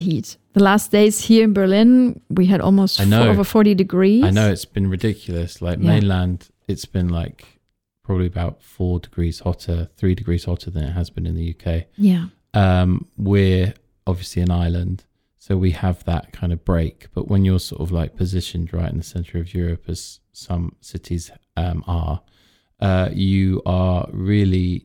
heat. The last days here in Berlin, we had almost over 40 degrees. I know, it's been ridiculous. Like mainland, it's been like probably about 4 degrees hotter, 3 degrees hotter than it has been in the UK. Yeah. We're obviously an island, so we have that kind of break. But when you're sort of like positioned right in the center of Europe, as some cities are, you are really,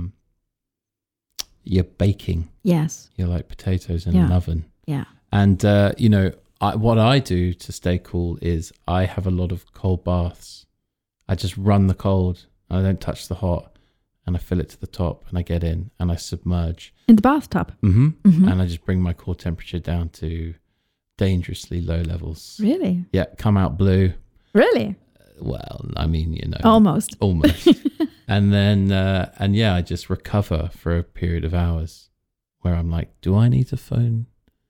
you're baking. Yes. You're like potatoes in an oven. Yeah. And, what I do to stay cool is I have a lot of cold baths. I just run the cold. I don't touch the hot. And I fill it to the top and I get in and I submerge. In the bathtub? Mm-hmm. Mm-hmm. And I just bring my core temperature down to dangerously low levels. Really? Yeah, come out blue. Really? Well, I mean, Almost. And then, I just recover for a period of hours where I'm like, do I need to phone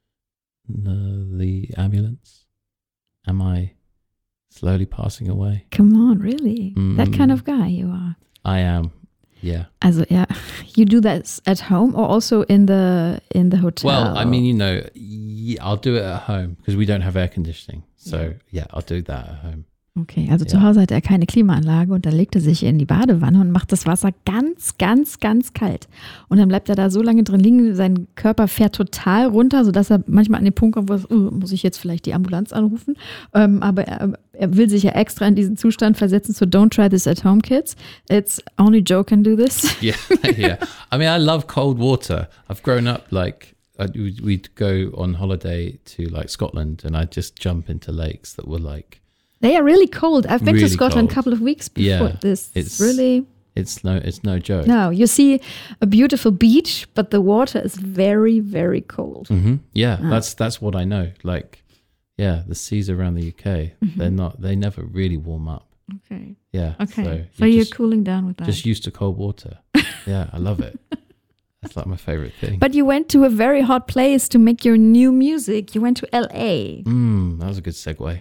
the ambulance? Am I slowly passing away? Come on, really? That kind of guy you are. I am. Yeah. You do that at home or also in the hotel? Well, I mean, I'll do it at home because we don't have air conditioning. So, I'll do that at home. Okay, also zu Hause hat er keine Klimaanlage und dann legt er sich in die Badewanne und macht das Wasser ganz, ganz, ganz kalt. Und dann bleibt er da so lange drin liegen, sein Körper fährt total runter, sodass er manchmal an den Punkt kommt, wo muss ich jetzt vielleicht die Ambulanz anrufen? Aber er will sich ja extra in diesen Zustand versetzen, so don't try this at home, kids. It's only Joe can do this. Yeah. I mean, I love cold water. I've grown up we'd go on holiday to like Scotland and I'd just jump into lakes that were like, they are really cold. I've been to Scotland cold. A couple of weeks before this. It's really... It's no joke. No, you see a beautiful beach, but the water is very, very cold. Mm-hmm. Yeah, that's what I know. Like, the seas around the UK, they never really warm up. Okay. Yeah. Okay. So you're cooling down with that. Just used to cold water. Yeah, I love it. That's like my favorite thing. But you went to a very hot place to make your new music. You went to LA. That was a good segue.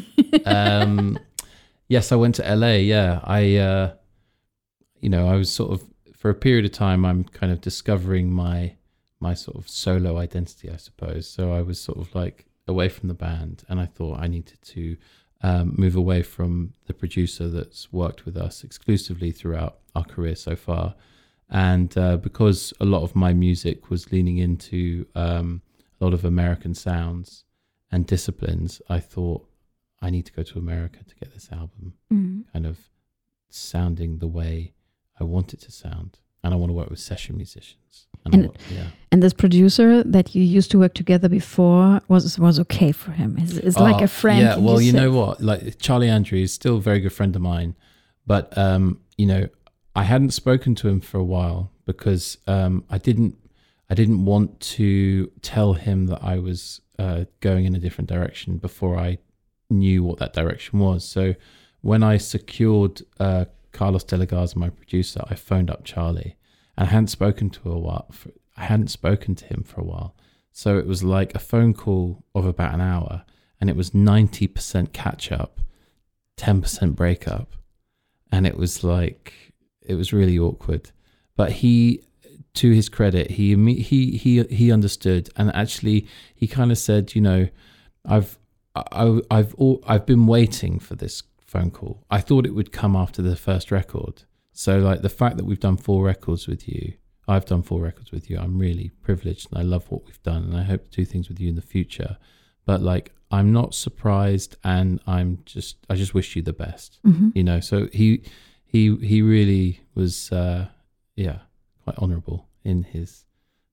Yes, I went to LA. Yeah, I was sort of, for a period of time, I'm kind of discovering my sort of solo identity, I suppose. So I was sort of like away from the band, and I thought I needed to move away from the producer that's worked with us exclusively throughout our career so far. And because a lot of my music was leaning into a lot of American sounds and disciplines, I thought I need to go to America to get this album kind of sounding the way I want it to sound. And I want to work with session musicians. And this producer that you used to work together before was okay for him. It's like a friend. Yeah, well, you know what? Like Charlie Andrews is still a very good friend of mine. But, I hadn't spoken to him for a while because I didn't want to tell him that I was going in a different direction before I knew what that direction was. So when I secured Carlos De La Garza, my producer, I phoned up Charlie, and I hadn't spoken to him for a while. So it was like a phone call of about an hour, and it was 90% catch up, 10% breakup, and it was like. It was really awkward, but he, to his credit, he understood, and actually he kind of said, I've been waiting for this phone call. I thought it would come after the first record. So like the fact that we've done 4 records with you, I've done 4 records with you. I'm really privileged, and I love what we've done, and I hope to do things with you in the future. But like, I'm not surprised, and I just wish you the best. Mm-hmm. So He really was, quite honourable in his,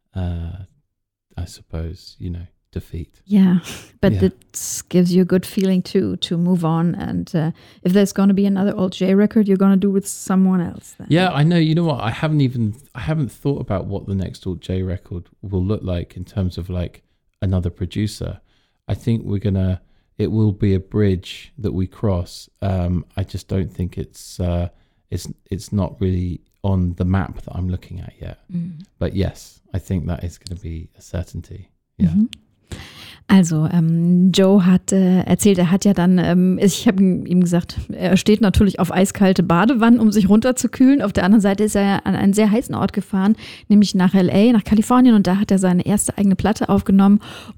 I suppose, defeat. Yeah, but it gives you a good feeling to move on. And if there's going to be another Alt J record, you're going to do with someone else then. Yeah, I know. You know what? I haven't thought about what the next Alt J record will look like in terms of like another producer. I think it will be a bridge that we cross. I just don't think it's not really on the map that I'm looking at yet. But yes, I think that is going to be a certainty. Yeah. Also Joe hat erzählt, er hat ja dann, ich habe ihm gesagt, er steht natürlich auf eiskalte Badewannen, um sich runterzukühlen. Auf der anderen Seite ist er an einen sehr heißen Ort gefahren, nämlich nach LA, nach Kalifornien, und da hat er seine erste eigene Platte aufgenommen.